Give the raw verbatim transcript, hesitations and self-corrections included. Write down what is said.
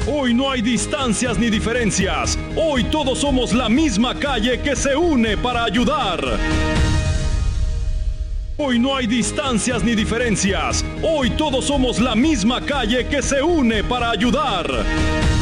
Hoy no hay distancias ni diferencias. Hoy todos somos la misma calle que se une para ayudar. Hoy no hay distancias ni diferencias. Hoy todos somos la misma calle que se une para ayudar.